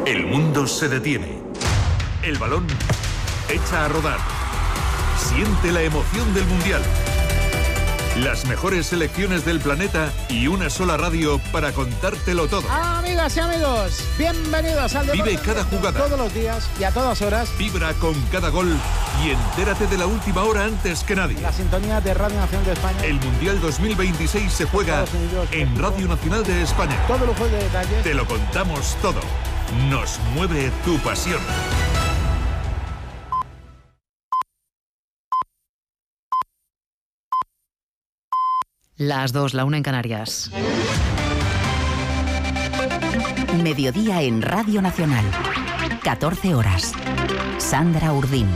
El mundo se detiene. El balón echa a rodar. Siente la emoción del Mundial. Las mejores selecciones del planeta y una sola radio para contártelo todo. Amigas y amigos, bienvenidos al Deporte. Vive cada jugada. Todos los días y a todas horas. Vibra con cada gol y entérate de la última hora antes que nadie. La sintonía de Radio Nacional de España. El Mundial 2026 se juega en Radio Nacional de España. Todo lujo de detalles. Te lo contamos todo. Nos mueve tu pasión. Las 2, la 1 en Canarias. Mediodía en Radio Nacional. 14 horas. Sandra Urdín.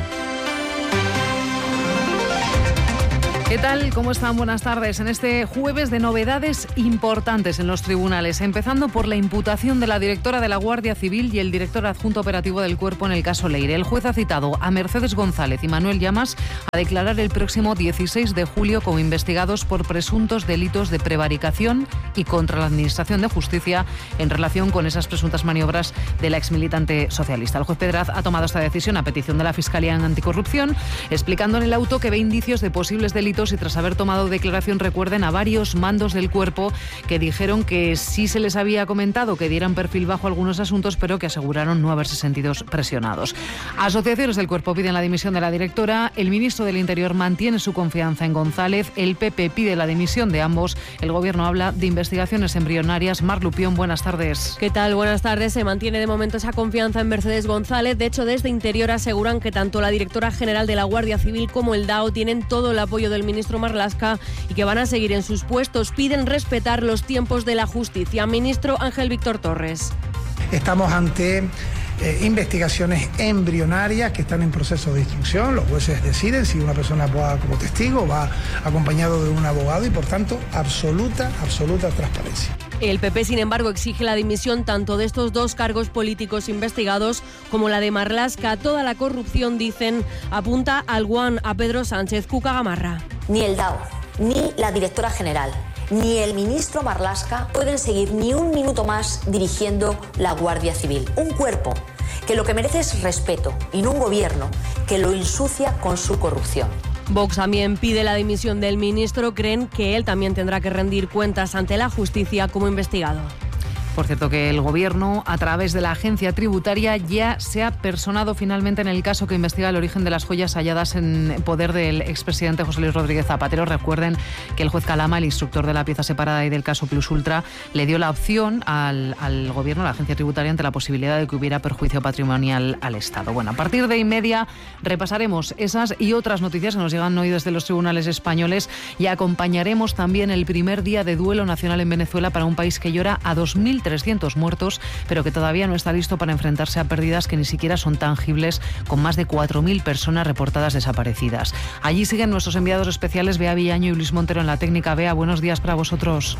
¿Qué tal? ¿Cómo están? Buenas tardes. En este jueves de novedades importantes en los tribunales, empezando por la imputación de la directora de la Guardia Civil y el director adjunto operativo del Cuerpo en el caso Leire. El juez ha citado a Mercedes González y Manuel Llamas a declarar el próximo 16 de julio como investigados por presuntos delitos de prevaricación y contra la Administración de Justicia en relación con esas presuntas maniobras de la exmilitante socialista. El juez Pedraz ha tomado esta decisión a petición de la Fiscalía en Anticorrupción, explicando en el auto que ve indicios de posibles delitos y tras haber tomado declaración, recuerden, a varios mandos del Cuerpo que dijeron que sí se les había comentado que dieran perfil bajo algunos asuntos, pero que aseguraron no haberse sentido presionados. Asociaciones del Cuerpo piden la dimisión de la directora, el ministro del Interior mantiene su confianza en González, el PP pide la dimisión de ambos, el Gobierno habla de investigaciones embrionarias. Mar Lupión, buenas tardes. ¿Qué tal? Buenas tardes. Se mantiene de momento esa confianza en Mercedes González. De hecho, desde Interior aseguran que tanto la directora general de la Guardia Civil como el DAO tienen todo el apoyo del ministro Marlaska y que van a seguir en sus puestos. Piden respetar los tiempos de la justicia. Ministro Ángel Víctor Torres. Estamos ante investigaciones embrionarias que están en proceso de instrucción. Los jueces deciden si una persona va como testigo, va acompañado de un abogado y, por tanto, absoluta transparencia. El PP, sin embargo, exige la dimisión tanto de estos dos cargos políticos investigados como la de Marlaska. Toda la corrupción, dicen, apunta al Guan, a Pedro Sánchez. Cuca Gamarra. Ni el DAO, ni la directora general, ni el ministro Marlaska pueden seguir ni un minuto más dirigiendo la Guardia Civil. Un cuerpo que lo que merece es respeto y no un gobierno que lo ensucia con su corrupción. Vox también pide la dimisión del ministro. Creen que él también tendrá que rendir cuentas ante la justicia como investigado. Por cierto, que el Gobierno, a través de la agencia tributaria, ya se ha personado finalmente en el caso que investiga el origen de las joyas halladas en poder del expresidente José Luis Rodríguez Zapatero. Recuerden que el juez Calama, el instructor de la pieza separada y del caso Plus Ultra, le dio la opción al Gobierno, a la agencia tributaria, ante la posibilidad de que hubiera perjuicio patrimonial al Estado. Bueno, a partir de 1:30 repasaremos esas y otras noticias que nos llegan hoy desde los tribunales españoles y acompañaremos también el primer día de duelo nacional en Venezuela para un país que llora a 2.300 muertos, pero que todavía no está listo para enfrentarse a pérdidas que ni siquiera son tangibles, con más de 4.000 personas reportadas desaparecidas. Allí siguen nuestros enviados especiales, Bea Villaño y Luis Montero en la técnica. Bea, buenos días para vosotros.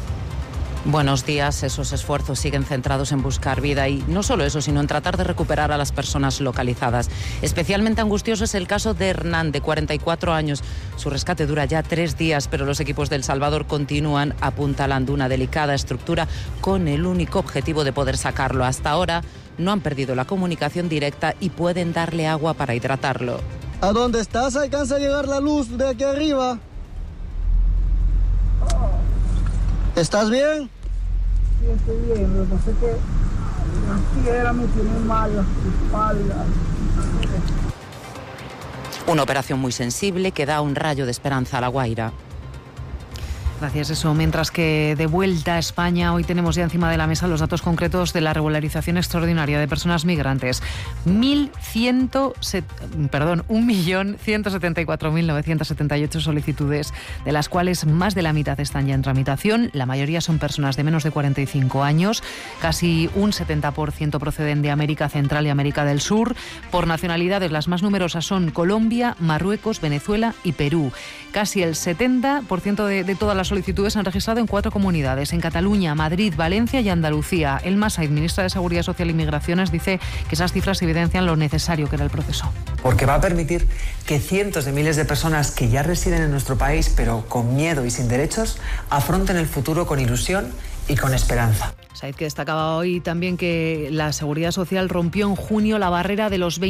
Buenos días. Esos esfuerzos siguen centrados en buscar vida y no solo eso, sino en tratar de recuperar a las personas localizadas. Especialmente angustioso es el caso de Hernán, de 44 años. Su rescate dura ya 3 días, pero los equipos de El Salvador continúan apuntalando una delicada estructura con el único objetivo de poder sacarlo. Hasta ahora no han perdido la comunicación directa y pueden darle agua para hidratarlo. ¿A dónde estás? ¿Alcanza a llegar la luz de aquí arriba? ¿Estás bien? Sí, estoy bien. Lo que pasa es que las piedras me tienen mal, las espaldas. Una operación muy sensible que da un rayo de esperanza a La Guaira. Gracias, eso. Mientras que de vuelta a España, hoy tenemos ya encima de la mesa los datos concretos de la regularización extraordinaria de personas migrantes. 1.174.978 solicitudes, de las cuales más de la mitad están ya en tramitación. La mayoría son personas de menos de 45 años. Casi un 70% proceden de América Central y América del Sur. Por nacionalidades, las más numerosas son Colombia, Marruecos, Venezuela y Perú. Casi el 70% de todas las solicitudes se han registrado en 4 comunidades, en Cataluña, Madrid, Valencia y Andalucía. Elma Said, ministra de Seguridad Social y Migraciones, dice que esas cifras evidencian lo necesario que era el proceso. Porque va a permitir que cientos de miles de personas que ya residen en nuestro país, pero con miedo y sin derechos, afronten el futuro con ilusión y con esperanza. Said, que destacaba hoy también que la Seguridad Social rompió en junio la barrera de los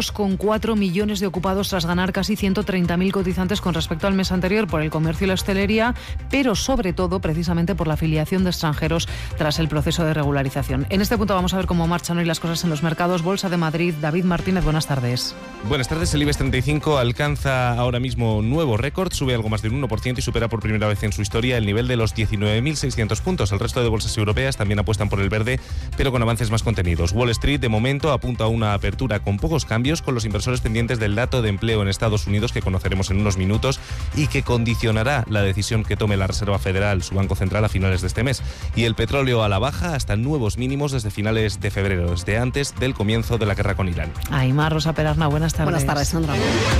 22,4 millones de ocupados tras ganar casi 130.000 cotizantes con respecto al mes anterior por el comercio y la hostelería, pero sobre todo precisamente por la afiliación de extranjeros tras el proceso de regularización. En este punto vamos a ver cómo marchan hoy las cosas en los mercados. Bolsa de Madrid, David Martínez, buenas tardes. Buenas tardes. El IBEX 35 alcanza ahora mismo nuevo récord, sube algo más de un 1% y supera por primera vez en su historia el nivel de los 19.600 puntos. El resto de bolsas europeas también apuestan por el verde, pero con avances más contenidos. Wall Street, de momento, apunta a una apertura con pocos cambios, con los inversores pendientes del dato de empleo en Estados Unidos, que conoceremos en unos minutos y que condicionará la decisión que tome la Reserva Federal, su Banco Central, a finales de este mes. Y el petróleo a la baja hasta nuevos mínimos desde finales de febrero, desde antes del comienzo de la guerra con Irán. Aymar Rosa Perarna, buenas tardes. Buenas tardes, Sandra.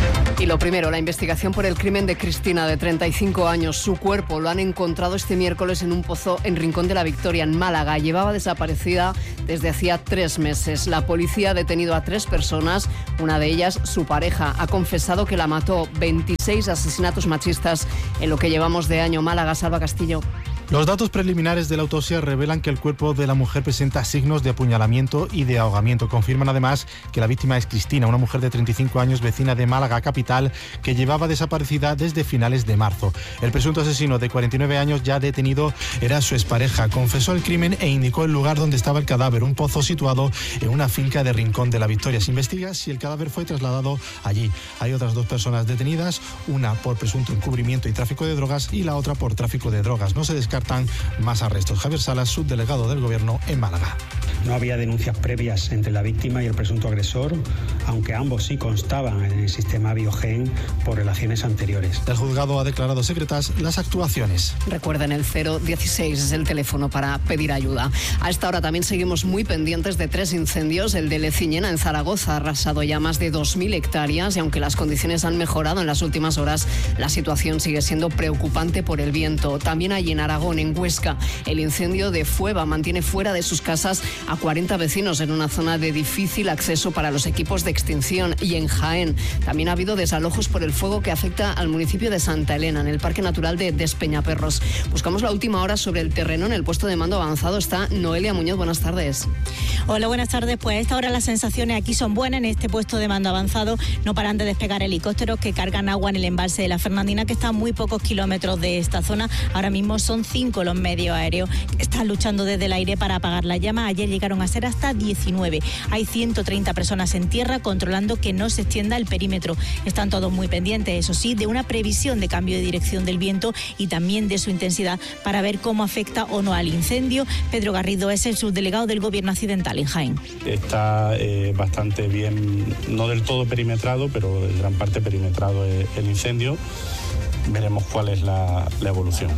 Y lo primero, la investigación por el crimen de Cristina, de 35 años. Su cuerpo lo han encontrado este miércoles en un pozo en Rincón de la Victoria, en Málaga. Llevaba desaparecida desde hacía 3 meses. La policía ha detenido a 3 personas, una de ellas su pareja. Ha confesado que la mató. 26 asesinatos machistas en lo que llevamos de año. Málaga, Salva Castillo. Los datos preliminares de la autopsia revelan que el cuerpo de la mujer presenta signos de apuñalamiento y de ahogamiento. Confirman además que la víctima es Cristina, una mujer de 35 años, vecina de Málaga capital, que llevaba desaparecida desde finales de marzo. El presunto asesino de 49 años, ya detenido, era su expareja. Confesó el crimen e indicó el lugar donde estaba el cadáver, un pozo situado en una finca de Rincón de la Victoria. Se investiga si el cadáver fue trasladado allí. Hay otras 2 personas detenidas, una por presunto encubrimiento y tráfico de drogas y la otra por tráfico de drogas. No se descartan más arrestos. Javier Salas, subdelegado del Gobierno en Málaga. No había denuncias previas entre la víctima y el presunto agresor, aunque ambos sí constaban en el sistema Biogen por relaciones anteriores. El juzgado ha declarado secretas las actuaciones. Recuerden, el 016 es el teléfono para pedir ayuda. A esta hora también seguimos muy pendientes de 3 incendios. El de Leciñena, en Zaragoza, ha arrasado ya más de 2.000 hectáreas y aunque las condiciones han mejorado en las últimas horas, la situación sigue siendo preocupante por el viento. También hay en Aragón, en Huesca, el incendio de Fueva mantiene fuera de sus casas a 40 vecinos en una zona de difícil acceso para los equipos de extinción. Y en Jaén también ha habido desalojos por el fuego que afecta al municipio de Santa Elena, en el Parque Natural de Despeñaperros. Buscamos la última hora sobre el terreno. En el puesto de mando avanzado está Noelia Muñoz. Buenas tardes. Hola, buenas tardes. Pues a esta hora las sensaciones aquí son buenas. En este puesto de mando avanzado no paran de despegar helicópteros que cargan agua en el embalse de la Fernandina, que está a muy pocos kilómetros de esta zona. Ahora mismo son 5 los medios aéreos que están luchando desde el aire para apagar las llamas. Ayer llegaron a ser hasta 19. Hay 130 personas en tierra controlando que no se extienda el perímetro. Están todos muy pendientes, eso sí, de una previsión de cambio de dirección del viento y también de su intensidad para ver cómo afecta o no al incendio. Pedro Garrido es el subdelegado del Gobierno accidental en Jaén. Está bastante bien, no del todo perimetrado, pero en gran parte perimetrado el incendio. Veremos cuál es la evolución.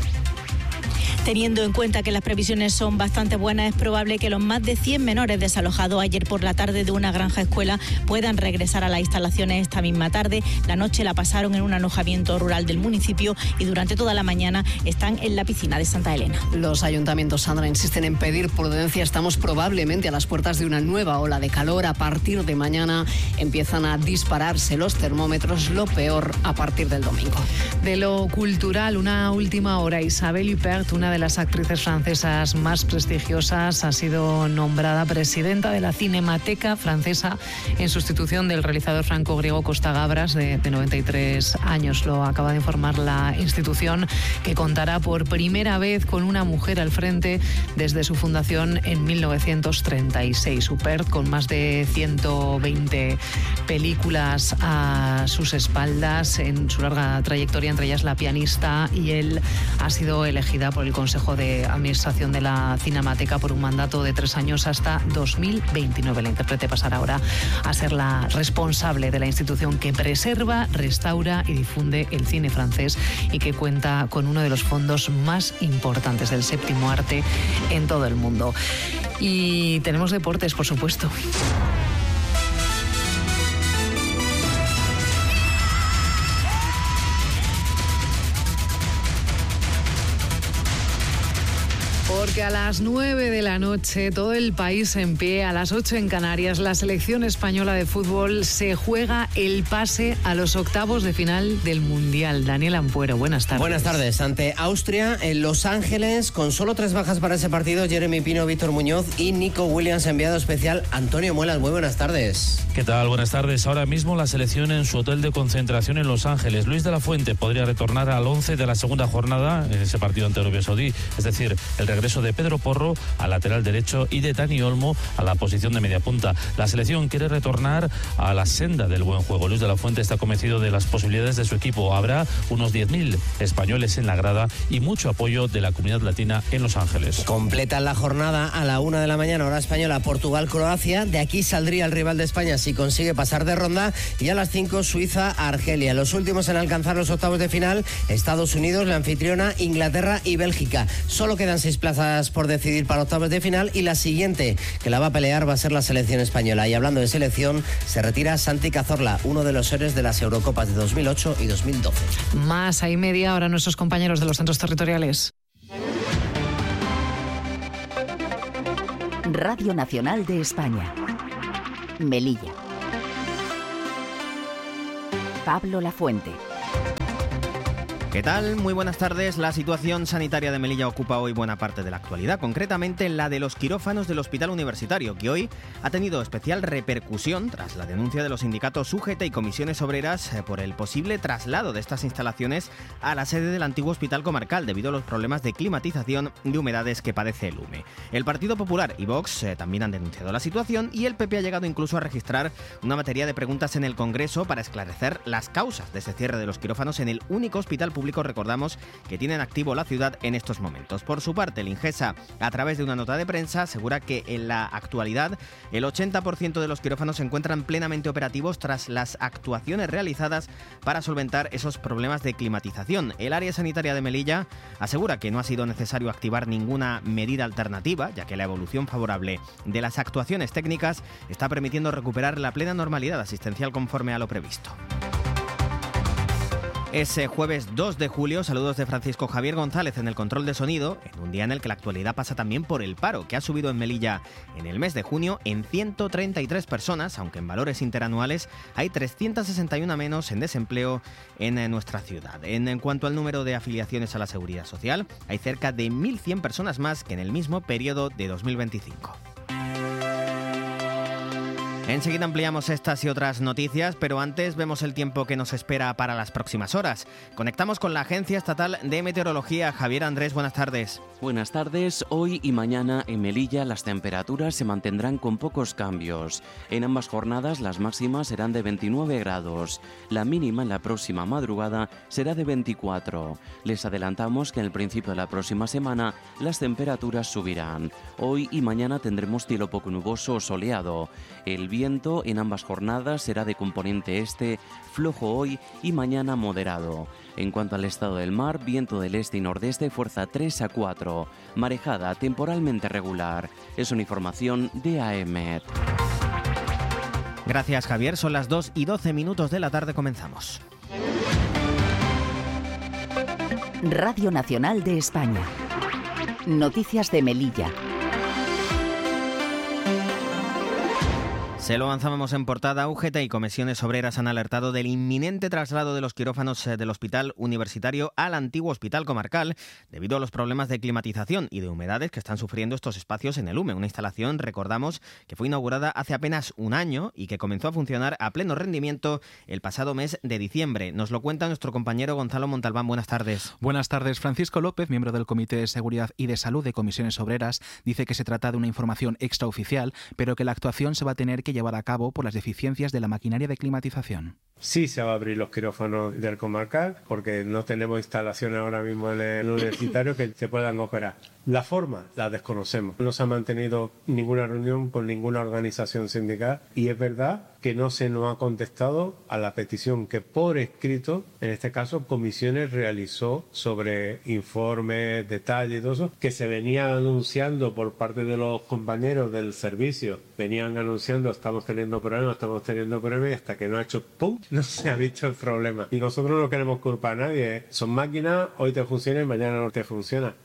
Teniendo en cuenta que las previsiones son bastante buenas, es probable que los más de 100 menores desalojados ayer por la tarde de una granja escuela puedan regresar a las instalaciones esta misma tarde. La noche la pasaron en un alojamiento rural del municipio y durante toda la mañana están en la piscina de Santa Elena. Los ayuntamientos, Sandra, insisten en pedir prudencia. Estamos probablemente a las puertas de una nueva ola de calor. A partir de mañana empiezan a dispararse los termómetros, lo peor a partir del domingo. De lo cultural, una última hora. Isabelle Huppert, una de las actrices francesas más prestigiosas, ha sido nombrada presidenta de la Cinemateca francesa en sustitución del realizador franco-griego Costa Gavras, de 93 años. Lo acaba de informar la institución, que contará por primera vez con una mujer al frente desde su fundación en 1936. Huppert, con más de 120 películas a sus espaldas en su larga trayectoria, entre ellas La pianista y él, ha sido elegida por el Consejo de Administración de la Cinemateca por un mandato de 3 años hasta 2029. La intérprete pasará ahora a ser la responsable de la institución que preserva, restaura y difunde el cine francés y que cuenta con uno de los fondos más importantes del séptimo arte en todo el mundo. Y tenemos deportes, por supuesto. Porque a las 9 de la noche, todo el país en pie, a las 8 en Canarias, la selección española de fútbol se juega el pase a los octavos de final del Mundial. Daniel Ampuero, buenas tardes. Buenas tardes. Ante Austria, en Los Ángeles, con solo 3 bajas para ese partido, Jeremy Pino, Víctor Muñoz y Nico Williams, enviado especial Antonio Muelas. Muy buenas tardes. ¿Qué tal? Buenas tardes. Ahora mismo la selección en su hotel de concentración en Los Ángeles. Luis de la Fuente podría retornar al 11 de la segunda jornada en ese partido ante Arabia Saudí, es decir, el regreso de Pedro Porro al lateral derecho y de Dani Olmo a la posición de media punta. La selección quiere retornar a la senda del buen juego. Luis de la Fuente está convencido de las posibilidades de su equipo. Habrá unos 10.000 españoles en la grada y mucho apoyo de la comunidad latina en Los Ángeles. Completan la jornada a la 1 de la mañana, hora española, Portugal-Croacia. De aquí saldría el rival de España si consigue pasar de ronda. Y a las 5, Suiza-Argelia. Los últimos en alcanzar los octavos de final, Estados Unidos, la anfitriona, Inglaterra y Bélgica. Solo quedan 6 plazas por decidir para octavos de final y la siguiente que la va a pelear va a ser la selección española. Y hablando de selección, se retira Santi Cazorla, uno de los héroes de las Eurocopas de 2008 y 2012. Más ahí media hora nuestros compañeros de los centros territoriales. Radio Nacional de España. Melilla. Pablo Lafuente. ¿Qué tal? Muy buenas tardes. La situación sanitaria de Melilla ocupa hoy buena parte de la actualidad, concretamente la de los quirófanos del Hospital Universitario, que hoy ha tenido especial repercusión tras la denuncia de los sindicatos UGT y comisiones obreras por el posible traslado de estas instalaciones a la sede del antiguo Hospital Comarcal debido a los problemas de climatización y humedades que padece el UME. El Partido Popular y Vox también han denunciado la situación y el PP ha llegado incluso a registrar una batería de preguntas en el Congreso para esclarecer las causas de ese cierre de los quirófanos en el único hospital público, recordamos, que tienen activo la ciudad en estos momentos. Por su parte, el Ingesa, a través de una nota de prensa, asegura que en la actualidad el 80% de los quirófanos se encuentran plenamente operativos tras las actuaciones realizadas para solventar esos problemas de climatización. El área sanitaria de Melilla asegura que no ha sido necesario activar ninguna medida alternativa, ya que la evolución favorable de las actuaciones técnicas está permitiendo recuperar la plena normalidad asistencial conforme a lo previsto. Es jueves 2 de julio, saludos de Francisco Javier González en el control de sonido, en un día en el que la actualidad pasa también por el paro, que ha subido en Melilla en el mes de junio en 133 personas, aunque en valores interanuales hay 361 menos en desempleo en nuestra ciudad. En cuanto al número de afiliaciones a la Seguridad Social, hay cerca de 1.100 personas más que en el mismo periodo de 2025. Enseguida ampliamos estas y otras noticias, pero antes vemos el tiempo que nos espera para las próximas horas. Conectamos con la Agencia Estatal de Meteorología. Javier Andrés, buenas tardes. Buenas tardes. Hoy y mañana en Melilla las temperaturas se mantendrán con pocos cambios. En ambas jornadas las máximas serán de 29 grados. La mínima en la próxima madrugada será de 24. Les adelantamos que en el principio de la próxima semana las temperaturas subirán. Hoy y mañana tendremos cielo poco nuboso o soleado. El viento en ambas jornadas será de componente este, flojo hoy y mañana moderado. En cuanto al estado del mar, viento del este y nordeste, fuerza 3 a 4. Marejada temporalmente regular. Es una información de AEMET. Gracias, Javier. Son las 2:12 de la tarde. Comenzamos. Radio Nacional de España. Noticias de Melilla. Se lo avanzábamos en portada. UGT y comisiones obreras han alertado del inminente traslado de los quirófanos del Hospital Universitario al antiguo Hospital Comarcal debido a los problemas de climatización y de humedades que están sufriendo estos espacios en el UME. Una instalación, recordamos, que fue inaugurada hace apenas un año y que comenzó a funcionar a pleno rendimiento el pasado mes de diciembre. Nos lo cuenta nuestro compañero Gonzalo Montalbán. Buenas tardes. Buenas tardes. Francisco López, miembro del Comité de Seguridad y de Salud de Comisiones Obreras, dice que se trata de una información extraoficial, pero que la actuación se va a tener que llevar a cabo por las deficiencias de la maquinaria de climatización. Sí se va a abrir los quirófanos del Comarcal porque no tenemos instalaciones ahora mismo en el universitario que se puedan operar. La forma la desconocemos. No se ha mantenido ninguna reunión con ninguna organización sindical y es verdad que no se nos ha contestado a la petición que por escrito, en este caso Comisiones realizó sobre informes, detalles y todo eso, que se venía anunciando por parte de los compañeros del servicio. Venían anunciando estamos teniendo problemas y hasta que no ha hecho ¡pum! No se ha visto el problema. Y nosotros no queremos culpar a nadie. Son máquinas, hoy te funciona y mañana no te funciona.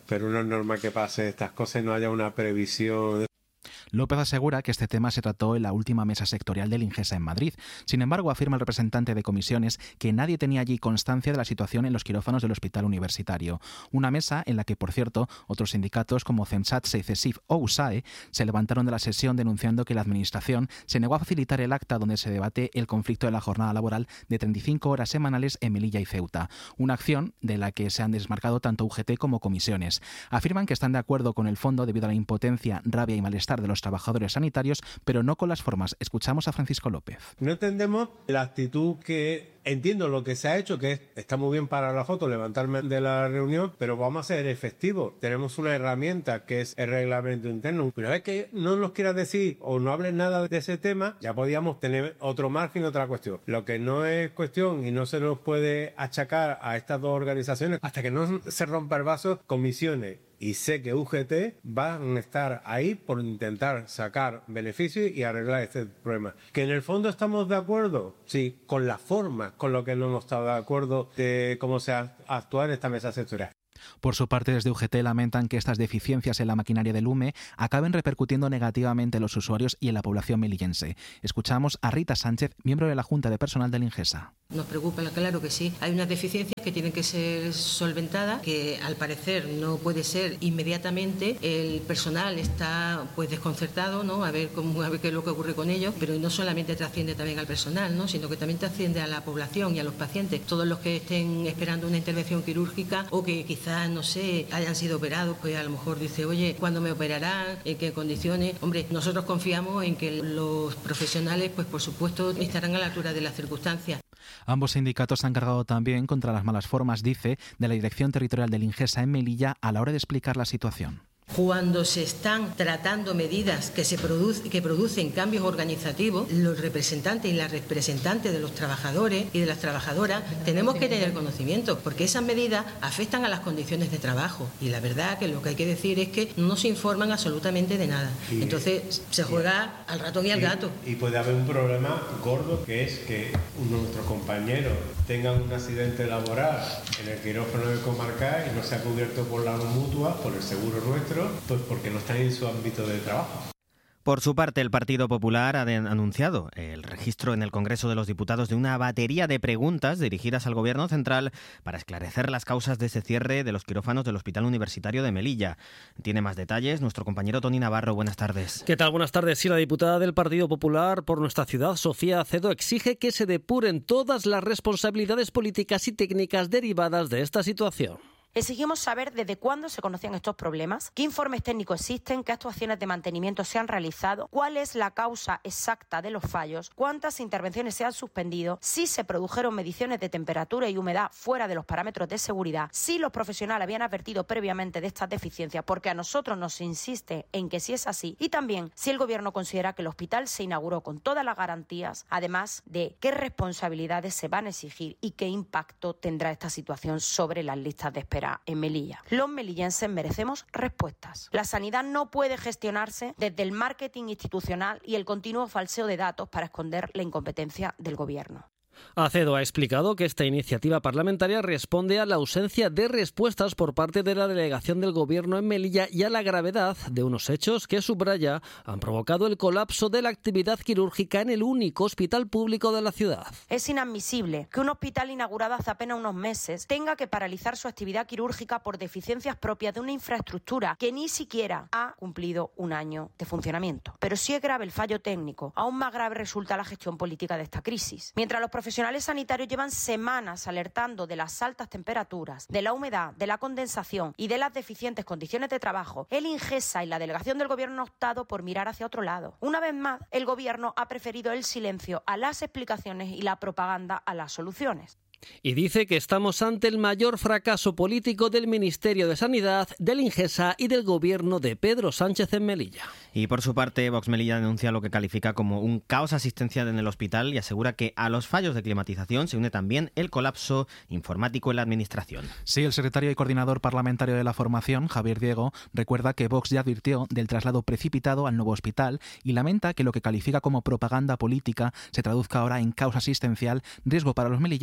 pero no es normal que pase estas cosas y no haya una previsión. López asegura que este tema se trató en la última mesa sectorial del Ingesa en Madrid. Sin embargo, afirma el representante de comisiones que nadie tenía allí constancia de la situación en los quirófanos del Hospital Universitario. Una mesa en la que, por cierto, otros sindicatos como CENSATSE, CESIF o USAE se levantaron de la sesión denunciando que la Administración se negó a facilitar el acta donde se debate el conflicto de la jornada laboral de 35 horas semanales en Melilla y Ceuta. Una acción de la que se han desmarcado tanto UGT como comisiones. Afirman que están de acuerdo con el fondo debido a la impotencia, rabia y malestar de los trabajadores sanitarios, pero no con las formas. Escuchamos a Francisco López. No entendemos la actitud que... Entiendo lo que se ha hecho, que está muy bien para la foto, levantarme de la reunión, pero vamos a ser efectivos. Tenemos una herramienta que es el reglamento interno. Una vez que no nos quieras decir o no hables nada de ese tema, ya podíamos tener otro margen, otra cuestión. Lo que no es cuestión y no se nos puede achacar a estas dos organizaciones, hasta que no se rompa el vaso, comisiones y sé que UGT van a estar ahí por intentar sacar beneficios y arreglar este problema. ¿Que en el fondo estamos de acuerdo? Sí, con la forma, con lo que no hemos estado de acuerdo de cómo se actúa en esta mesa sectorial. Por su parte, desde UGT lamentan que estas deficiencias en la maquinaria del UME acaben repercutiendo negativamente en los usuarios y en la población melillense. Escuchamos a Rita Sánchez, miembro de la Junta de Personal del Ingesa. Nos preocupa, claro que sí. Hay unas deficiencias que tienen que ser solventadas, que al parecer no puede ser inmediatamente. El personal está pues desconcertado, ¿no? A ver qué es lo que ocurre con ellos, pero no solamente trasciende también al personal, ¿no? Sino que también trasciende a la población y a los pacientes. Todos los que estén esperando una intervención quirúrgica o que quizás, no sé, hayan sido operados, pues a lo mejor dice, oye, ¿cuándo me operarán? ¿En qué condiciones? Hombre, nosotros confiamos en que los profesionales, pues por supuesto, estarán a la altura de las circunstancias. Ambos sindicatos se han cargado también contra las malas formas, dice, de la Dirección Territorial del Ingesa en Melilla a la hora de explicar la situación. Cuando se están tratando medidas que producen cambios organizativos, los representantes y las representantes de los trabajadores y de las trabajadoras tenemos que tener conocimiento, porque esas medidas afectan a las condiciones de trabajo. Y la verdad que lo que hay que decir es que no se informan absolutamente de nada. Entonces se juega al ratón y al gato. Y puede haber un problema gordo, que es que uno de nuestros compañeros tenga un accidente laboral en el quirófano de comarcal y no sea cubierto por la mutua, por el seguro nuestro, pues porque no están en su ámbito de trabajo. Por su parte, el Partido Popular ha anunciado el registro en el Congreso de los Diputados de una batería de preguntas dirigidas al Gobierno central para esclarecer las causas de ese cierre de los quirófanos del Hospital Universitario de Melilla. Tiene más detalles nuestro compañero Tony Navarro. Buenas tardes. ¿Qué tal? Buenas tardes. Sí, la diputada del Partido Popular por nuestra ciudad, Sofía Acedo, exige que se depuren todas las responsabilidades políticas y técnicas derivadas de esta situación. Exigimos saber desde cuándo se conocían estos problemas, qué informes técnicos existen, qué actuaciones de mantenimiento se han realizado, cuál es la causa exacta de los fallos, cuántas intervenciones se han suspendido, si se produjeron mediciones de temperatura y humedad fuera de los parámetros de seguridad, si los profesionales habían advertido previamente de estas deficiencias, porque a nosotros nos insiste en que si es así, y también si el Gobierno considera que el hospital se inauguró con todas las garantías, además de qué responsabilidades se van a exigir y qué impacto tendrá esta situación sobre las listas de espera en Melilla. Los melillenses merecemos respuestas. La sanidad no puede gestionarse desde el marketing institucional y el continuo falseo de datos para esconder la incompetencia del Gobierno. Acedo ha explicado que esta iniciativa parlamentaria responde a la ausencia de respuestas por parte de la delegación del Gobierno en Melilla y a la gravedad de unos hechos que, subraya, han provocado el colapso de la actividad quirúrgica en el único hospital público de la ciudad. Es inadmisible que un hospital inaugurado hace apenas unos meses tenga que paralizar su actividad quirúrgica por deficiencias propias de una infraestructura que ni siquiera ha cumplido un año de funcionamiento. Pero si es grave el fallo técnico, aún más grave resulta la gestión política de esta crisis. Mientras los profesionales sanitarios llevan semanas alertando de las altas temperaturas, de la humedad, de la condensación y de las deficientes condiciones de trabajo, el Ingesa y la delegación del Gobierno han optado por mirar hacia otro lado. Una vez más, el Gobierno ha preferido el silencio a las explicaciones y la propaganda a las soluciones. Y dice que estamos ante el mayor fracaso político del Ministerio de Sanidad, del Ingesa y del Gobierno de Pedro Sánchez en Melilla. Y por su parte, Vox Melilla denuncia lo que califica como un caos asistencial en el hospital y asegura que a los fallos de climatización se une también el colapso informático en la Administración. Sí, el secretario y coordinador parlamentario de la formación, Javier Diego, recuerda que Vox ya advirtió del traslado precipitado al nuevo hospital y lamenta que lo que califica como propaganda política se traduzca ahora en caos asistencial, riesgo para los melillenses y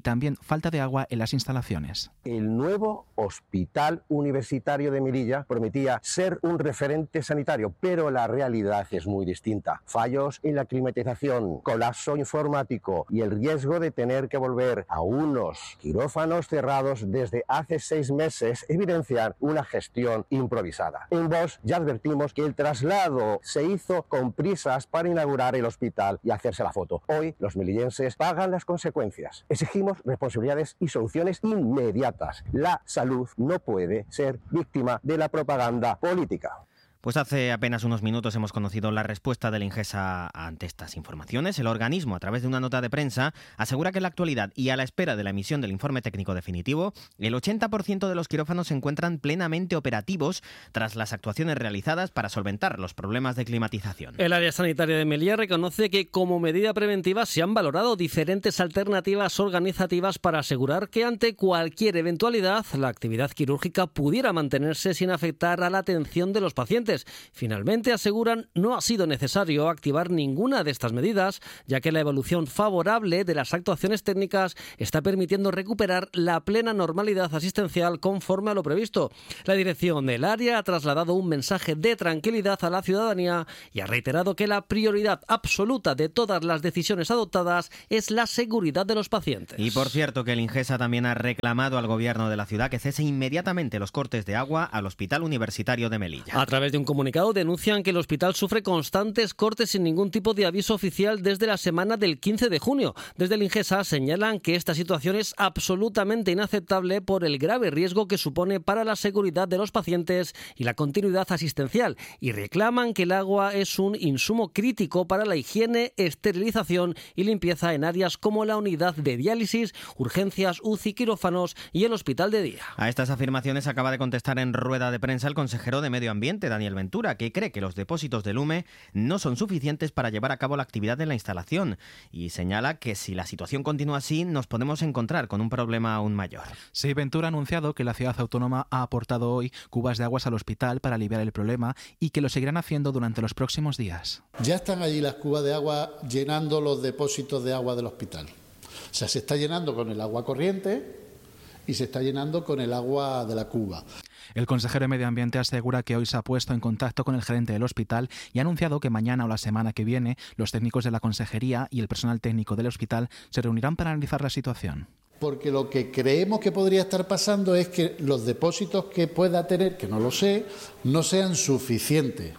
y también falta de agua en las instalaciones. El nuevo Hospital Universitario de Melilla prometía ser un referente sanitario, pero la realidad es muy distinta. Fallos en la climatización, colapso informático y el riesgo de tener que volver a unos quirófanos cerrados desde hace 6 meses evidencian una gestión improvisada. En Vox ya advertimos que el traslado se hizo con prisas para inaugurar el hospital y hacerse la foto. Hoy los melillenses pagan las consecuencias. Exigimos responsabilidades y soluciones inmediatas. La salud no puede ser víctima de la propaganda política. Pues hace apenas unos minutos hemos conocido la respuesta del Ingesa ante estas informaciones. El organismo, a través de una nota de prensa, asegura que en la actualidad y a la espera de la emisión del informe técnico definitivo, el 80% de los quirófanos se encuentran plenamente operativos tras las actuaciones realizadas para solventar los problemas de climatización. El área sanitaria de Melilla reconoce que como medida preventiva se han valorado diferentes alternativas organizativas para asegurar que ante cualquier eventualidad la actividad quirúrgica pudiera mantenerse sin afectar a la atención de los pacientes. Finalmente, aseguran, no ha sido necesario activar ninguna de estas medidas, ya que la evolución favorable de las actuaciones técnicas está permitiendo recuperar la plena normalidad asistencial conforme a lo previsto. La dirección del área ha trasladado un mensaje de tranquilidad a la ciudadanía y ha reiterado que la prioridad absoluta de todas las decisiones adoptadas es la seguridad de los pacientes. Y por cierto que el Ingesa también ha reclamado al gobierno de la ciudad que cese inmediatamente los cortes de agua al Hospital Universitario de Melilla. A través de un comunicado denuncian que el hospital sufre constantes cortes sin ningún tipo de aviso oficial desde la semana del 15 de junio. Desde el Ingesa señalan que esta situación es absolutamente inaceptable por el grave riesgo que supone para la seguridad de los pacientes y la continuidad asistencial, y reclaman que el agua es un insumo crítico para la higiene, esterilización y limpieza en áreas como la unidad de diálisis, urgencias, UCI, quirófanos y el hospital de día. A estas afirmaciones acaba de contestar en rueda de prensa el consejero de Medio Ambiente, Daniel Ventura, que cree que los depósitos de Lume no son suficientes para llevar a cabo la actividad en la instalación y señala que si la situación continúa así nos podemos encontrar con un problema aún mayor. Sí, Ventura ha anunciado que la ciudad autónoma ha aportado hoy cubas de aguas al hospital para aliviar el problema y que lo seguirán haciendo durante los próximos días. Ya están allí las cubas de agua llenando los depósitos de agua del hospital. O sea, se está llenando con el agua corriente y se está llenando con el agua de la cuba. El consejero de Medio Ambiente asegura que hoy se ha puesto en contacto con el gerente del hospital y ha anunciado que mañana o la semana que viene los técnicos de la consejería y el personal técnico del hospital se reunirán para analizar la situación. Porque lo que creemos que podría estar pasando es que los depósitos que pueda tener, que no lo sé, no sean suficientes.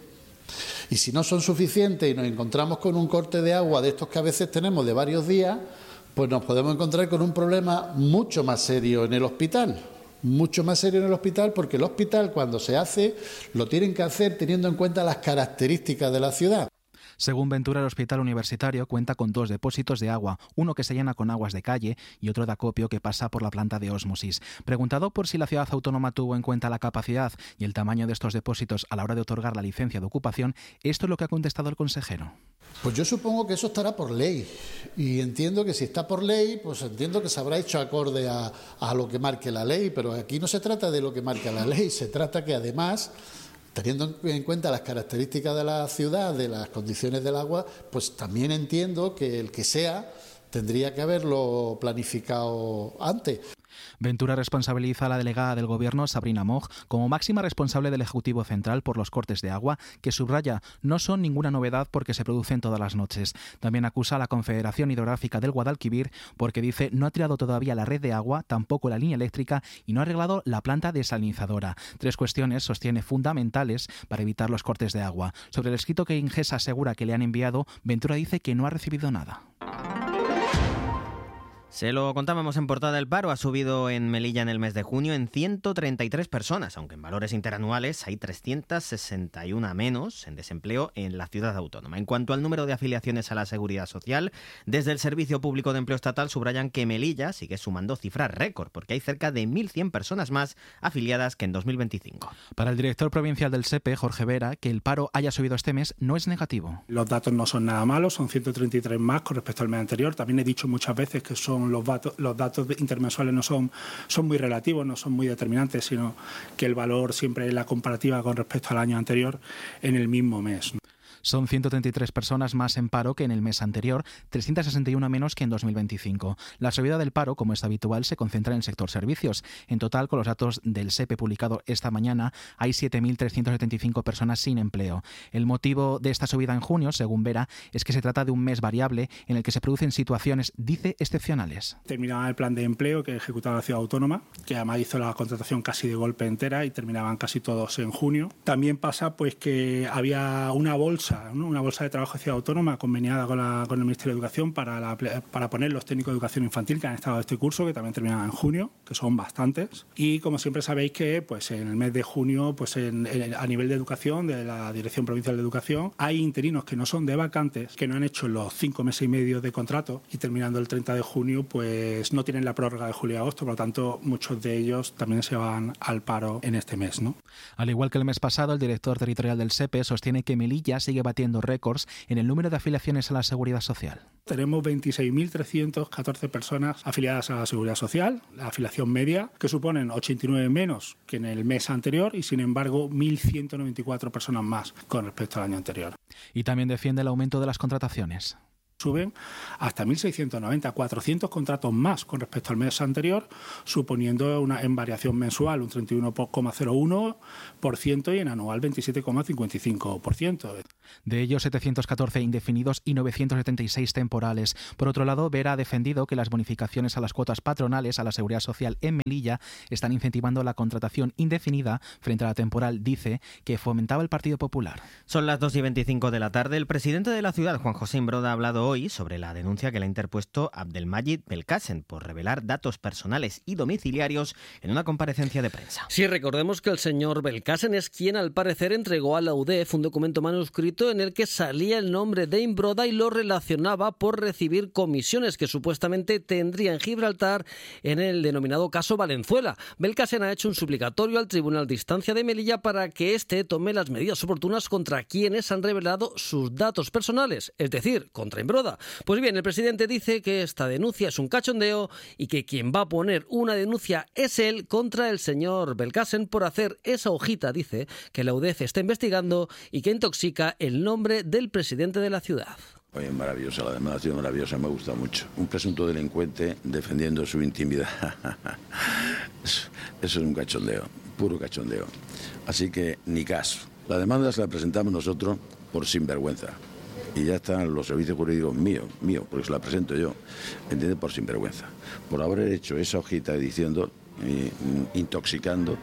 Y si no son suficientes y nos encontramos con un corte de agua de estos que a veces tenemos de varios días, pues nos podemos encontrar con un problema mucho más serio en el hospital. Mucho más serio en el hospital, porque el hospital cuando se hace lo tienen que hacer teniendo en cuenta las características de la ciudad. Según Ventura, el Hospital Universitario cuenta con 2 depósitos de agua, uno que se llena con aguas de calle y otro de acopio que pasa por la planta de ósmosis. Preguntado por si la ciudad autónoma tuvo en cuenta la capacidad y el tamaño de estos depósitos a la hora de otorgar la licencia de ocupación, esto es lo que ha contestado el consejero. Pues yo supongo que eso estará por ley y entiendo que si está por ley, pues entiendo que se habrá hecho acorde a lo que marque la ley, pero aquí no se trata de lo que marca la ley, se trata que además, teniendo en cuenta las características de la ciudad, de las condiciones del agua, pues también entiendo que el que sea tendría que haberlo planificado antes. Ventura responsabiliza a la delegada del Gobierno, Sabrina Moj, como máxima responsable del Ejecutivo Central por los cortes de agua, que subraya no son ninguna novedad porque se producen todas las noches. También acusa a la Confederación Hidrográfica del Guadalquivir porque dice no ha tirado todavía la red de agua, tampoco la línea eléctrica y no ha arreglado la planta desalinizadora. 3 cuestiones sostiene fundamentales para evitar los cortes de agua. Sobre el escrito que Ingesa asegura que le han enviado, Ventura dice que no ha recibido nada. Se lo contábamos en portada, el paro ha subido en Melilla en el mes de junio en 133 personas, aunque en valores interanuales hay 361 menos en desempleo en la ciudad autónoma. En cuanto al número de afiliaciones a la Seguridad Social, desde el Servicio Público de Empleo Estatal subrayan que Melilla sigue sumando cifras récord, porque hay cerca de 1.100 personas más afiliadas que en 2025. Para el director provincial del SEPE, Jorge Vera, que el paro haya subido este mes no es negativo. Los datos no son nada malos, son 133 más con respecto al mes anterior. También he dicho muchas veces que son los datos intermensuales no son muy relativos, no son muy determinantes, sino que el valor siempre es la comparativa con respecto al año anterior en el mismo mes. Son 133 personas más en paro que en el mes anterior, 361 menos que en 2025. La subida del paro, como es habitual, se concentra en el sector servicios. En total, con los datos del SEPE publicado esta mañana, hay 7.375 personas sin empleo. El motivo de esta subida en junio, según Vera, es que se trata de un mes variable en el que se producen situaciones, dice, excepcionales. Terminaba el plan de empleo que ejecutaba la Ciudad Autónoma, que además hizo la contratación casi de golpe entera y terminaban casi todos en junio. También pasa pues que había una bolsa, ¿no? Una bolsa de trabajo de Ciudad Autónoma conveniada con el Ministerio de Educación para poner los técnicos de educación infantil que han estado este curso, que también terminaban en junio, que son bastantes. Y como siempre sabéis que pues en el mes de junio, pues a nivel de educación, de la Dirección Provincial de Educación, hay interinos que no son de vacantes, que no han hecho los 5 meses y medio de contrato y terminando el 30 de junio, pues no tienen la prórroga de julio y agosto, por lo tanto muchos de ellos también se van al paro en este mes, ¿no? Al igual que el mes pasado, el director territorial del SEPE sostiene que Melilla sigue batiendo récords en el número de afiliaciones a la Seguridad Social. Tenemos 26.314 personas afiliadas a la Seguridad Social, la afiliación media, que suponen 89 menos que en el mes anterior y, sin embargo, 1.194 personas más con respecto al año anterior. Y también defiende el aumento de las contrataciones. Suben hasta 1.690, 400 contratos más con respecto al mes anterior, suponiendo en variación mensual un 31,01% y en anual 27,55%. De ellos, 714 indefinidos y 976 temporales. Por otro lado, Vera ha defendido que las bonificaciones a las cuotas patronales a la Seguridad Social en Melilla están incentivando la contratación indefinida frente a la temporal, dice, que fomentaba el Partido Popular. Son las 2:25 de la tarde. El presidente de la ciudad, Juan José Imbroda, ha hablado hoy sobre la denuncia que le ha interpuesto Abdelmajid Belkacem por revelar datos personales y domiciliarios en una comparecencia de prensa. Sí, recordemos que el señor Belkacem es quien al parecer entregó a la UDEF un documento manuscrito en el que salía el nombre de Imbroda y lo relacionaba por recibir comisiones que supuestamente tendría en Gibraltar en el denominado caso Valenzuela. Belkacem ha hecho un suplicatorio al Tribunal de Instancia de Melilla para que éste tome las medidas oportunas contra quienes han revelado sus datos personales, es decir, contra Imbroda. Pues bien, el presidente dice que esta denuncia es un cachondeo y que quien va a poner una denuncia es él contra el señor Belkacem por hacer esa hojita, dice, que la UDEF está investigando y que intoxica el nombre del presidente de la ciudad. Oye, maravillosa, la demanda ha sido maravillosa, me gusta mucho. Un presunto delincuente defendiendo su intimidad. Eso es un cachondeo, puro cachondeo. Así que ni caso. La demanda se la presentamos nosotros por sinvergüenza. Y ya están los servicios jurídicos míos, porque se la presento yo, ¿entiendes? Por sinvergüenza. Por haber hecho esa hojita diciendo, intoxicando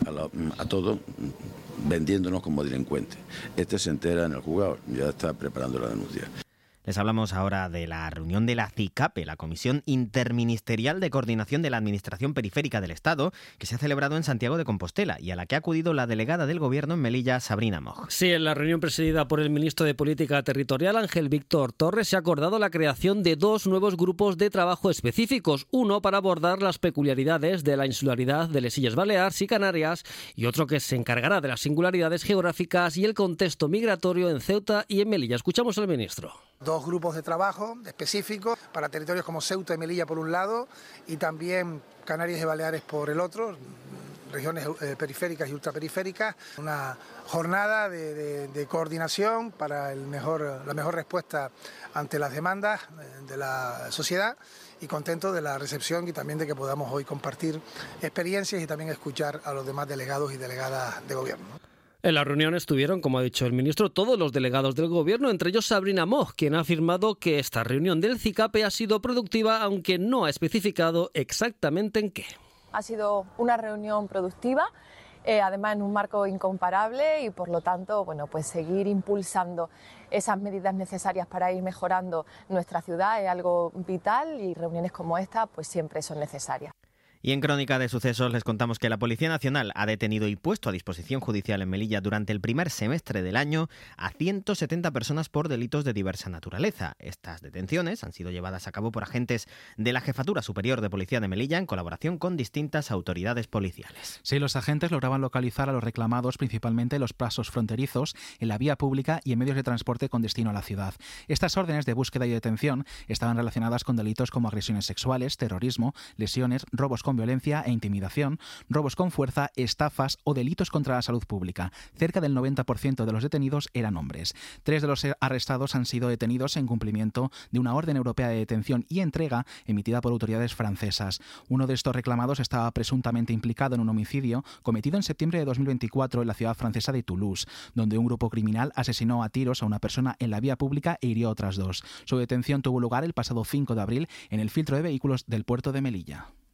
a todos, vendiéndonos como delincuentes. Este se entera en el juzgado, ya está preparando la denuncia. Les hablamos ahora de la reunión de la CICAPE, la Comisión Interministerial de Coordinación de la Administración Periférica del Estado, que se ha celebrado en Santiago de Compostela y a la que ha acudido la delegada del Gobierno en Melilla, Sabrina Moj. Sí, en la reunión presidida por el ministro de Política Territorial, Ángel Víctor Torres, se ha acordado la creación de 2 nuevos grupos de trabajo específicos, uno para abordar las peculiaridades de la insularidad de las Illes Baleares y Canarias y otro que se encargará de las singularidades geográficas y el contexto migratorio en Ceuta y en Melilla. Escuchamos al ministro. 2 grupos de trabajo específicos para territorios como Ceuta y Melilla por un lado y también Canarias y Baleares por el otro, regiones periféricas y ultraperiféricas. Una jornada de coordinación para la mejor respuesta ante las demandas de la sociedad y contento de la recepción y también de que podamos hoy compartir experiencias y también escuchar a los demás delegados y delegadas de gobierno. En la reunión estuvieron, como ha dicho el ministro, todos los delegados del Gobierno, entre ellos Sabrina Moj, quien ha afirmado que esta reunión del CICAPE ha sido productiva, aunque no ha especificado exactamente en qué. Ha sido una reunión productiva, además en un marco incomparable y por lo tanto, pues seguir impulsando esas medidas necesarias para ir mejorando nuestra ciudad es algo vital y reuniones como esta pues siempre son necesarias. Y en Crónica de Sucesos les contamos que la Policía Nacional ha detenido y puesto a disposición judicial en Melilla durante el primer semestre del año a 170 personas por delitos de diversa naturaleza. Estas detenciones han sido llevadas a cabo por agentes de la Jefatura Superior de Policía de Melilla en colaboración con distintas autoridades policiales. Sí, los agentes lograban localizar a los reclamados principalmente en los pasos fronterizos, en la vía pública y en medios de transporte con destino a la ciudad. Estas órdenes de búsqueda y detención estaban relacionadas con delitos como agresiones sexuales, terrorismo, lesiones, robos con con violencia e intimidación, robos con fuerza, estafas o delitos contra la salud pública. Cerca del 90% de los detenidos eran hombres. 3 de los arrestados han sido detenidos en cumplimiento de una orden europea de detención y entrega emitida por autoridades francesas. Uno de estos reclamados estaba presuntamente implicado en un homicidio cometido en septiembre de 2024 en la ciudad francesa de Toulouse, donde un grupo criminal asesinó a tiros a una persona en la vía pública e hirió a otras 2. Su detención tuvo lugar el pasado 5 de abril en el filtro de vehículos del puerto de Melilla.